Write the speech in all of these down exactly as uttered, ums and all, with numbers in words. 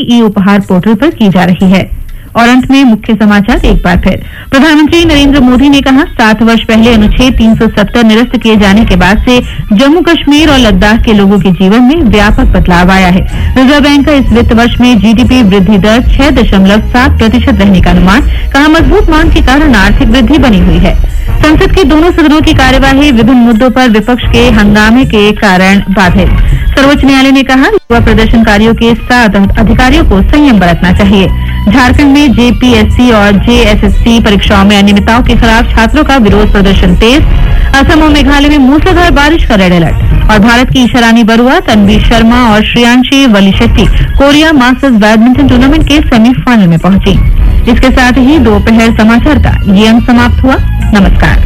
ई उपहार पोर्टल पर की जा रही है। और अंत में मुख्य समाचार एक बार फिर। प्रधानमंत्री नरेंद्र मोदी ने कहा, सात वर्ष पहले अनुच्छेद तीन सौ सत्तर निरस्त किए जाने के बाद से जम्मू कश्मीर और लद्दाख के लोगों के जीवन में व्यापक बदलाव आया है। रिजर्व बैंक का इस वित्त वर्ष में जीडीपी वृद्धि दर छह दशमलव सात प्रतिशत रहने का अनुमान। कहा, मजबूत मांग के कारण आर्थिक वृद्धि बनी हुई है। संसद के दोनों सदनों की कार्यवाही विभिन्न मुद्दों पर विपक्ष के हंगामे के कारण बाधित। सर्वोच्च न्यायालय ने कहा, युवा प्रदर्शनकारियों के साथ अधिकारियों को संयम बरतना चाहिए। झारखंड में जेपीएससी और जेएसएससी परीक्षाओं में अनियमितताओं के खिलाफ छात्रों का विरोध प्रदर्शन तेज। असम और मेघालय में मूसलाधार बारिश का रेड अलर्ट। और भारत की ईशा रानी बरुआ, तन्वी शर्मा और Shreyanshi वलीशेट्टी Korea masters badminton tournament के सेमीफाइनल में पहुंची। इसके साथ ही दोपहर समाचार का ये अंक समाप्त हुआ। नमस्कार।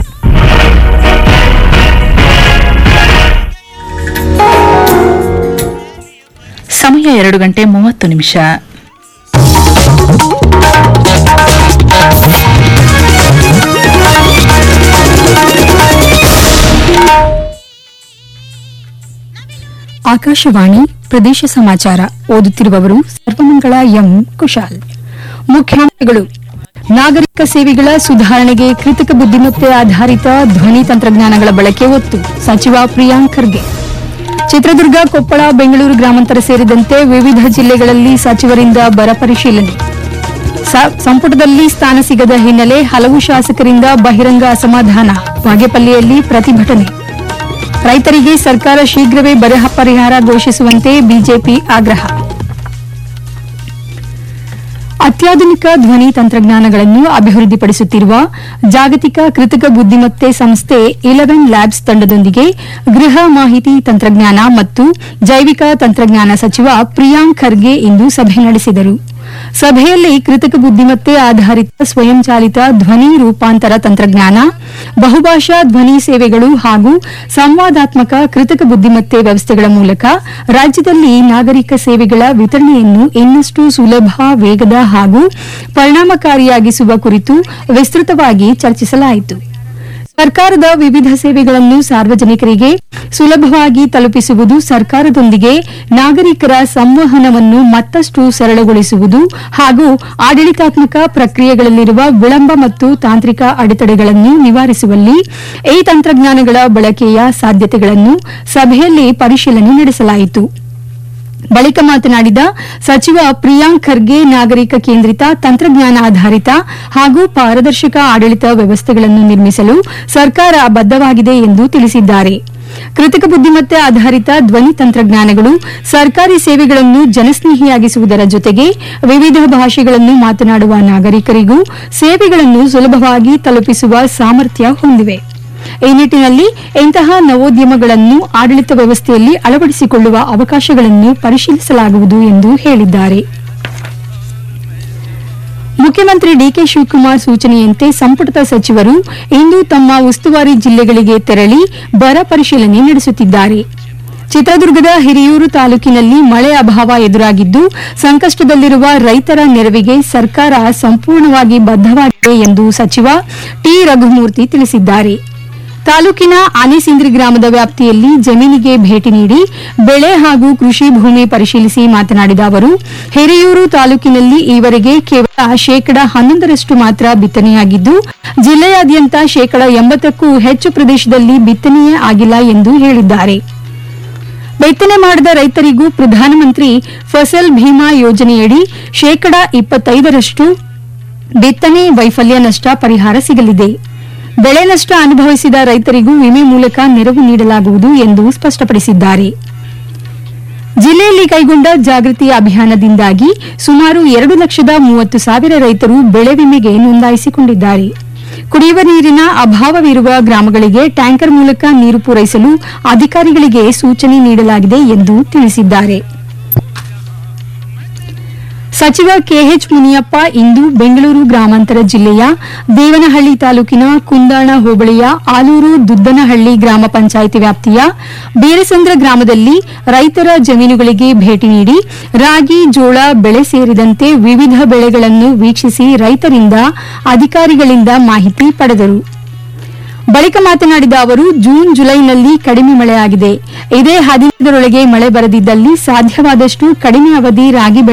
ಸಮಯ ಎರಡು ಗಂಟೆ ಮೂವತ್ತು ನಿಮಿಷ. ಆಕಾಶವಾಣಿ ಪ್ರದೇಶ ಸಮಾಚಾರ ಓದುತ್ತಿರುವವರು ಸರ್ವಮಂಗಳ ಎಂ ಕುಶಾಲ್. ಮುಖ್ಯಾಂಶಗಳು: ನಾಗರಿಕ ಸೇವೆಗಳ ಸುಧಾರಣೆಗೆ ಕೃತಕ ಬುದ್ದಿಮತ್ತೆ ಆಧಾರಿತ ಧ್ವನಿ ತಂತ್ರಜ್ಞಾನಗಳ ಬಳಕೆ ಒತ್ತು, ಸಚಿವ ಪ್ರಿಯಾಂಕ್ ಖರ್ಗೆ. ಚಿತ್ರದುರ್ಗ, ಕೊಪ್ಪಳ, ಬೆಂಗಳೂರು ಗ್ರಾಮಾಂತರ ಸೇರಿದಂತೆ ವಿವಿಧ ಜಿಲ್ಲೆಗಳಲ್ಲಿ ಸಚಿವರಿಂದ ಬರ ಪರಿಶೀಲನೆ. ಸಂಪುಟದಲ್ಲಿ ಸ್ಥಾನ ಸಿಗದ ಹಿನ್ನೆಲೆ ಹಲವು ಶಾಸಕರಿಂದ ಬಹಿರಂಗ ಅಸಮಾಧಾನ, ಬಾಗೇಪಲ್ಲಿಯಲ್ಲಿ ಪ್ರತಿಭಟನೆ. ರೈತರಿಗೆ ಸರ್ಕಾರ ಶೀಘ್ರವೇ ಬರ ಪರಿಹಾರ ಘೋಷಿಸುವಂತೆ ಬಿಜೆಪಿ ಆಗ್ರಹ. ಅತ್ಯಾಧುನಿಕ ಧ್ವನಿ ತಂತ್ರಜ್ಞಾನಗಳನ್ನು ಅಭಿವೃದ್ಧಿಪಡಿಸುತ್ತಿರುವ ಜಾಗತಿಕ ಕೃತಕ ಬುದ್ದಿಮತ್ತೆ ಸಂಸ್ಥೆ ಇಲೆವೆನ್ ಲ್ಯಾಬ್ಸ್ ತಂಡದೊಂದಿಗೆ ಗೃಹ ಮಾಹಿತಿ ತಂತ್ರಜ್ಞಾನ ಮತ್ತು ಜೈವಿಕ ತಂತ್ರಜ್ಞಾನ ಸಚಿವ ಪ್ರಿಯಾಂಕ್ ಖರ್ಗೆ ಇಂದು ಸಭೆ ನಡೆಸಿದರು. ಸಭೆಯಲ್ಲಿ ಕೃತಕ ಬುದ್ದಿಮತ್ತೆ ಆಧಾರಿತ ಸ್ವಯಂಚಾಲಿತ ಧ್ವನಿ ರೂಪಾಂತರ ತಂತ್ರಜ್ಞಾನ, ಬಹುಭಾಷಾ ಧ್ವನಿ ಸೇವೆಗಳು ಹಾಗೂ ಸಂವಾದಾತ್ಮಕ ಕೃತಕ ಬುದ್ದಿಮತ್ತೆ ವ್ಯವಸ್ಥೆಗಳ ಮೂಲಕ ರಾಜ್ಯದಲ್ಲಿ ನಾಗರಿಕ ಸೇವೆಗಳ ವಿತರಣೆಯನ್ನು ಇನ್ನಷ್ಟು ಸುಲಭ, ವೇಗದ ಹಾಗೂ ಪರಿಣಾಮಕಾರಿಯಾಗಿಸುವ ಕುರಿತು ವಿಸ್ತೃತವಾಗಿ ಚರ್ಚಿಸಲಾಯಿತು. ಸರ್ಕಾರದ ವಿವಿಧ ಸೇವೆಗಳನ್ನು ಸಾರ್ವಜನಿಕರಿಗೆ ಸುಲಭವಾಗಿ ತಲುಪಿಸುವುದು, ಸರ್ಕಾರದೊಂದಿಗೆ ನಾಗರಿಕರ ಸಂವಹನವನ್ನು ಮತ್ತಷ್ಟು ಸರಳಗೊಳಿಸುವುದು ಹಾಗೂ ಆಡಳಿತಾತ್ಮಕ ಪ್ರಕ್ರಿಯೆಗಳಲ್ಲಿರುವ ವಿಳಂಬ ಮತ್ತು ತಾಂತ್ರಿಕ ಅಡೆತಡೆಗಳನ್ನು ನಿವಾರಿಸುವಲ್ಲಿ ಈ ತಂತ್ರಜ್ಞಾನಗಳ ಬಳಕೆಯ ಸಾಧ್ಯತೆಗಳನ್ನು ಸಭೆಯಲ್ಲಿ ಪರಿಶೀಲನೆ ನಡೆಸಲಾಯಿತು. ಬಳಿಕ ಮಾತನಾಡಿದ ಸಚಿವ ಪ್ರಿಯಾಂಕ್ ಖರ್ಗೆ, ನಾಗರಿಕ ಕೇಂದ್ರಿತ, ತಂತ್ರಜ್ಞಾನ ಆಧಾರಿತ ಹಾಗೂ ಪಾರದರ್ಶಕ ಆಡಳಿತ ವ್ಯವಸ್ಥೆಗಳನ್ನು ನಿರ್ಮಿಸಲು ಸರ್ಕಾರ ಬದ್ದವಾಗಿದೆ ಎಂದು ತಿಳಿಸಿದ್ದಾರೆ. ಕೃತಕ ಬುದ್ದಿಮತ್ತೆ ಆಧಾರಿತ ಧ್ವನಿ ತಂತ್ರಜ್ಞಾನಗಳು ಸರ್ಕಾರಿ ಸೇವೆಗಳನ್ನು ಜನಸ್ನೇಹಿಯಾಗಿಸುವುದರ ಜೊತೆಗೆ ವಿವಿಧ ಭಾಷೆಗಳನ್ನು ಮಾತನಾಡುವ ನಾಗರಿಕರಿಗೂ ಸೇವೆಗಳನ್ನು ಸುಲಭವಾಗಿ ತಲುಪಿಸುವ ಸಾಮರ್ಥ್ಯ ಹೊಂದಿವೆ. ಈ ನಿಟ್ಟಿನಲ್ಲಿ ಇಂತಹ ನವೋದ್ಯಮಗಳನ್ನು ಆಡಳಿತ ವ್ಯವಸ್ಥೆಯಲ್ಲಿ ಅಳವಡಿಸಿಕೊಳ್ಳುವ ಅವಕಾಶಗಳನ್ನು ಪರಿಶೀಲಿಸಲಾಗುವುದು ಎಂದು ಹೇಳಿದ್ದಾರೆ. ಮುಖ್ಯಮಂತ್ರಿ ಡಿಕೆ ಶಿವಕುಮಾರ್ ಸೂಚನೆಯಂತೆ ಸಂಪುಟದ ಸಚಿವರು ಇಂದು ತಮ್ಮ ಉಸ್ತುವಾರಿ ಜಿಲ್ಲೆಗಳಿಗೆ ತೆರಳಿ ಬರ ಪರಿಶೀಲನೆ ನಡೆಸುತ್ತಿದ್ದಾರೆ. ಚಿತ್ರದುರ್ಗದ ಹಿರಿಯೂರು ತಾಲೂಕಿನಲ್ಲಿ ಮಳೆ ಅಭಾವ ಎದುರಾಗಿದ್ದು, ಸಂಕಷ್ಟದಲ್ಲಿರುವ ರೈತರ ನೆರವಿಗೆ ಸರ್ಕಾರ ಸಂಪೂರ್ಣವಾಗಿ ಬದ್ದವಾಗಿದೆ ಎಂದು ಸಚಿವ ಟಿ ರಘುಮೂರ್ತಿ ತಿಳಿಸಿದ್ದಾರೆ. ತಾಲೂಕಿನ ಆನೆಸಿಂದ್ರಿ ಗ್ರಾಮದ ವ್ಯಾಪ್ತಿಯಲ್ಲಿ ಜಮೀನಿಗೆ ಭೇಟಿ ನೀಡಿ ಬೆಳೆ ಹಾಗೂ ಕೃಷಿ ಭೂಮಿ ಪರಿಶೀಲಿಸಿ ಮಾತನಾಡಿದ ಅವರು, ಹಿರಿಯೂರು ತಾಲೂಕಿನಲ್ಲಿ ಈವರೆಗೆ ಕೇವಲ ಶೇಕಡ ಹನ್ನೊಂದರಷ್ಟು ಮಾತ್ರ ಬಿತ್ತನೆಯಾಗಿದ್ದು, ಜಿಲ್ಲೆಯಾದ್ಯಂತ ಶೇಕಡ ಎಂಬತ್ತಕ್ಕೂ ಹೆಚ್ಚು ಪ್ರದೇಶದಲ್ಲಿ ಬಿತ್ತನೆಯೇ ಆಗಿಲ್ಲ ಎಂದು ಹೇಳಿದ್ದಾರೆ. ಬಿತ್ತನೆ ಮಾಡದ ರೈತರಿಗೂ ಪ್ರಧಾನಮಂತ್ರಿ ಫಸಲ್ ಭೀಮಾ ಯೋಜನೆಯಡಿ ಶೇಕಡ ಇಪ್ಪತ್ತೈದರಷ್ಟು ಬಿತ್ತನೆ ವೈಫಲ್ಯ ನಷ್ಟ ಪರಿಹಾರ ಸಿಗಲಿದೆ. ಬೆಳೆ ನಷ್ಟ ಅನುಭವಿಸಿದ ರೈತರಿಗೂ ವಿಮೆ ಮೂಲಕ ನೆರವು ನೀಡಲಾಗುವುದು ಎಂದು ಸ್ಪಷ್ಟಪಡಿಸಿದ್ದಾರೆ. ಜಿಲ್ಲೆಯಲ್ಲಿ ಕೈಗೊಂಡ ಜಾಗೃತಿ ಅಭಿಯಾನದಿಂದಾಗಿ ಸುಮಾರು ಎರಡು ಲಕ್ಷದ ಮೂವತ್ತು ಸಾವಿರ ರೈತರು ಬೆಳೆ ವಿಮೆಗೆ ನೋಂದಾಯಿಸಿಕೊಂಡಿದ್ದಾರೆ. ಕುಡಿಯುವ ನೀರಿನ ಅಭಾವವಿರುವ ಗ್ರಾಮಗಳಿಗೆ ಟ್ಯಾಂಕರ್ ಮೂಲಕ ನೀರು ಪೂರೈಸಲು ಅಧಿಕಾರಿಗಳಿಗೆ ಸೂಚನೆ ನೀಡಲಾಗಿದೆ ಎಂದು ತಿಳಿಸಿದ್ದಾರೆ. ಸಚಿವ ಕೆಎಚ್ ಮುನಿಯಪ್ಪ ಇಂದು ಬೆಂಗಳೂರು ಗ್ರಾಮಾಂತರ ಜಿಲ್ಲೆಯ ದೇವನಹಳ್ಳಿ ತಾಲೂಕಿನ ಕುಂದಾಣ ಹೋಬಳಿಯ ಆಲೂರು ದುದ್ದನಹಳ್ಳಿ ಗ್ರಾಮ ಪಂಚಾಯಿತಿ ವ್ಯಾಪ್ತಿಯ ಬೀರಸಂದ್ರ ಗ್ರಾಮದಲ್ಲಿ ರೈತರ ಜಮೀನುಗಳಿಗೆ ಭೇಟಿ ನೀಡಿ ರಾಗಿ, ಜೋಳ ಬೆಳೆ ಸೇರಿದಂತೆ ವಿವಿಧ ಬೆಳೆಗಳನ್ನು ವೀಕ್ಷಿಸಿ ರೈತರಿಂದ, ಅಧಿಕಾರಿಗಳಿಂದ ಮಾಹಿತಿ ಪಡೆದರು. ಬಳಿಕ ಮಾತನಾಡಿದ ಅವರು, ಜೂನ್ ಜುಲೈನಲ್ಲಿ ಕಡಿಮೆ ಮಳೆಯಾಗಿದೆ. ಇದೇ ಹದಿನೈದರೊಳಗೆ ಮಳೆ ಬರದಿದ್ದಲ್ಲಿ ಸಾಧ್ಯವಾದಷ್ಟು ಕಡಿಮೆ ಅವಧಿ ರಾಗಿ